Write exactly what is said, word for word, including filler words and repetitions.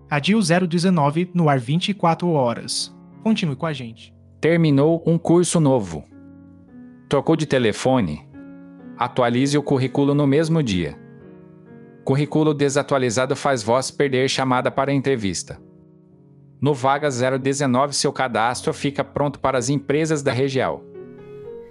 Adil zero dezenove no ar vinte e quatro horas. Continue com a gente. Terminou um curso novo. Trocou de telefone? Atualize o currículo no mesmo dia. Currículo desatualizado faz voz perder chamada para entrevista. No Vagas zero dezenove, seu cadastro fica pronto para as empresas da região.